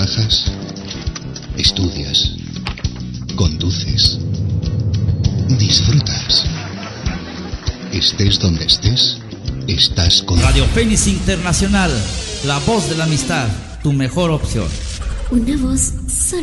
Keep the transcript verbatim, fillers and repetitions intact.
Trabajas, estudias, conduces, disfrutas. Estés donde estés, estás con Radio Fénix Internacional, la voz de la amistad, tu mejor opción. Una voz